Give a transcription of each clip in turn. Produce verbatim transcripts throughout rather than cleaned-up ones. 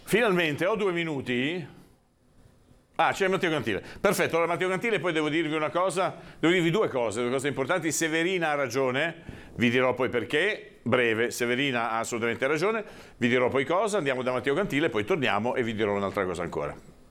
Finalmente ho due minuti. Ah, c'è Matteo Gentile. Perfetto, allora Matteo Gentile, poi devo dirvi una cosa, devo dirvi due cose, due cose importanti. Severina ha ragione, vi dirò poi perché, breve, Severina ha assolutamente ragione, vi dirò poi cosa, andiamo da Matteo Gentile, poi torniamo e vi dirò un'altra cosa ancora.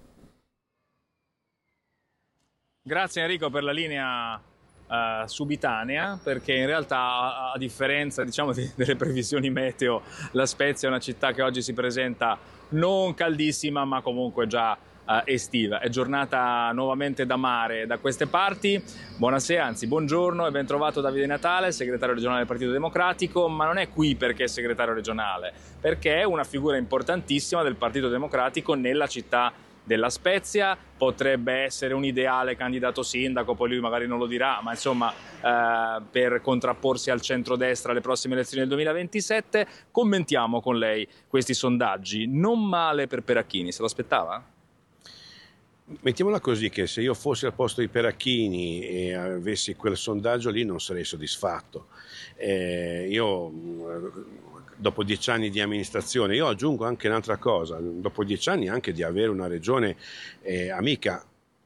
Grazie Enrico per la linea uh, subitanea, perché in realtà a, a differenza diciamo di, delle previsioni meteo, La Spezia è una città che oggi si presenta non caldissima ma comunque già Uh, estiva. È giornata nuovamente da mare da queste parti. Buonasera, anzi buongiorno e ben trovato Davide Natale, segretario regionale del Partito Democratico, ma non è qui perché è segretario regionale, perché è una figura importantissima del Partito Democratico nella città della Spezia. Potrebbe essere un ideale candidato sindaco, poi lui magari non lo dirà, ma insomma eh, per contrapporsi al centrodestra alle prossime elezioni del duemilaventisette. Commentiamo con lei questi sondaggi. Non male per Peracchini, se lo aspettava? Mettiamola così, che se io fossi al posto di Peracchini e avessi quel sondaggio lì non sarei soddisfatto. Eh, io dopo dieci anni di amministrazione, io aggiungo anche un'altra cosa, dopo dieci anni anche di avere una regione eh, amica,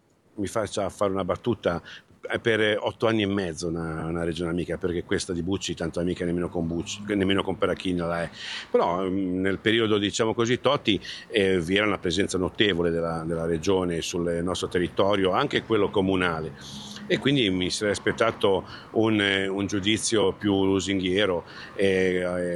mi faccia fare una battuta, per otto anni e mezzo una, una regione amica, perché questa di Bucci tanto amica nemmeno con Bucci, nemmeno con Peracchini la è. Però nel periodo diciamo così Totti eh, vi era una presenza notevole della, della regione sul nostro territorio, anche quello comunale. E quindi mi sarei aspettato un, un giudizio più lusinghiero. E,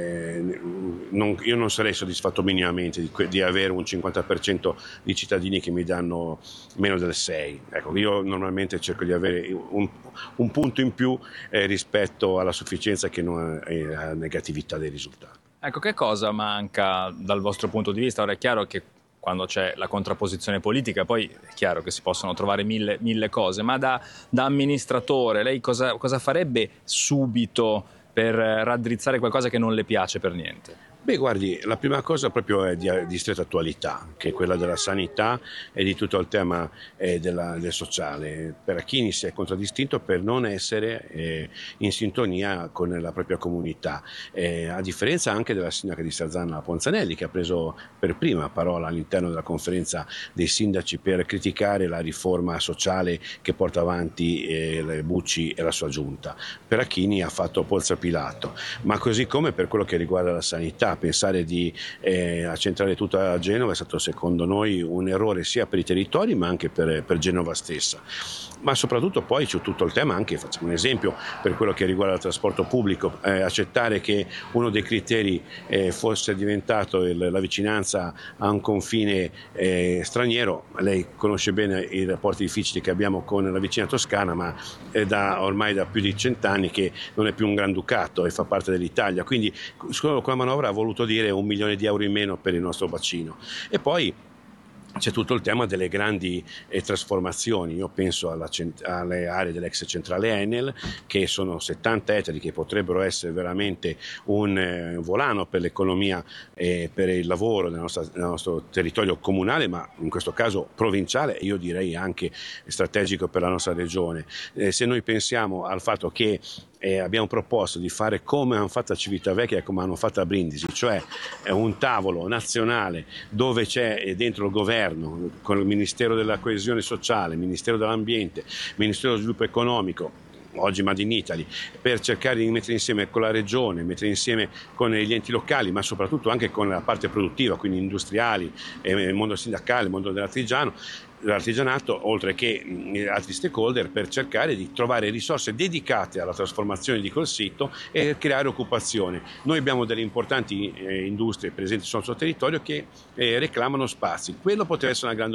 e, non, io non sarei soddisfatto minimamente di, di avere un cinquanta per cento di cittadini che mi danno meno del sei. Ecco, io normalmente cerco di avere un, un punto in più eh, rispetto alla sufficienza che non alla negatività dei risultati. Ecco, che cosa manca dal vostro punto di vista? Ora è chiaro che quando c'è la contrapposizione politica, poi è chiaro che si possono trovare mille, mille cose, ma da, da amministratore lei cosa, cosa farebbe subito per raddrizzare qualcosa che non le piace per niente? Beh, guardi, la prima cosa proprio è di, di stretta attualità, che è quella della sanità e di tutto il tema eh, della, del sociale. Peracchini si è contraddistinto per non essere eh, in sintonia con la propria comunità, eh, a differenza anche della sindaca di Sarzana Ponzanelli, che ha preso per prima parola all'interno della conferenza dei sindaci per criticare la riforma sociale che porta avanti eh, Bucci e la sua giunta. Peracchini ha fatto polso a Pilato, ma così come per quello che riguarda la sanità. Pensare di eh, accentrare tutta a Genova è stato secondo noi un errore sia per i territori ma anche per, per Genova stessa. Ma soprattutto poi c'è tutto il tema, anche facciamo un esempio per quello che riguarda il trasporto pubblico, eh, accettare che uno dei criteri eh, fosse diventato il, la vicinanza a un confine eh, straniero. Lei conosce bene i rapporti difficili che abbiamo con la vicina Toscana, ma è da, ormai da più di cent'anni che non è più un granducato e fa parte dell'Italia, quindi con la manovra ha voluto dire un milione di euro in meno per il nostro bacino. E poi c'è tutto il tema delle grandi eh, trasformazioni. Io penso alla, alle aree dell'ex centrale Enel, che sono settanta ettari che potrebbero essere veramente un eh, volano per l'economia e per il lavoro nel nostro, nel nostro territorio comunale, ma in questo caso provinciale e io direi anche strategico per la nostra regione. Eh, se noi pensiamo al fatto che Eh, abbiamo proposto di fare come hanno fatto a Civitavecchia e come hanno fatto a Brindisi, cioè eh, un tavolo nazionale dove c'è eh, dentro il governo, con il Ministero della Coesione Sociale, il Ministero dell'Ambiente, il Ministero dello Sviluppo Economico, oggi Made in Italy, per cercare di mettere insieme con la regione, mettere insieme con gli enti locali, ma soprattutto anche con la parte produttiva, quindi industriali, eh, il mondo sindacale, il mondo dell'artigiano, l'artigianato, oltre che altri stakeholder, per cercare di trovare risorse dedicate alla trasformazione di quel sito e creare occupazione. Noi abbiamo delle importanti eh, industrie presenti sul nostro territorio che eh, reclamano spazi. Quello potrebbe essere una grande